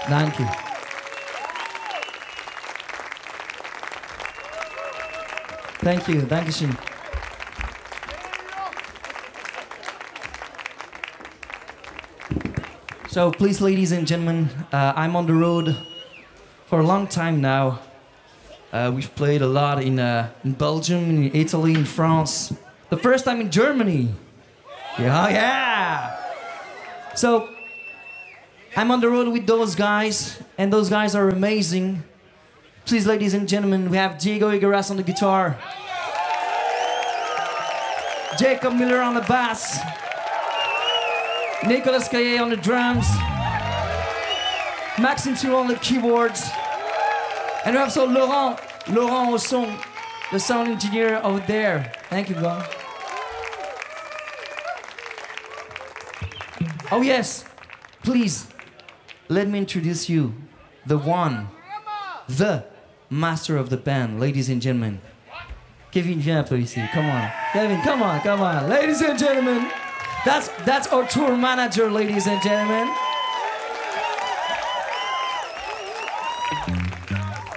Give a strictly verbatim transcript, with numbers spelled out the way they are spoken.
Thank you. Thank you. Dankeschön. So please, ladies and gentlemen, uh, I'm on the road for a long time now. Uh, we've played a lot in, uh, in Belgium, in Italy, in France. The first time in Germany. Yeah, yeah. So I'm on the road with those guys, and those guys are amazing. Please, ladies and gentlemen, we have Diego Higueras on the guitar, Jacob Miller on the bass, Nicolas Caillet on the drums, Maxime Toulon on the keyboards, and we have so Laurent, Laurent au son, the sound engineer over there. Thank you, Laurent. Oh yes, please, let me introduce you, the one, the master of the band, ladies and gentlemen. Kevin, viens un peu ici, come on. Kevin, come on, come on. Ladies and gentlemen, that's, that's our tour manager, ladies and gentlemen.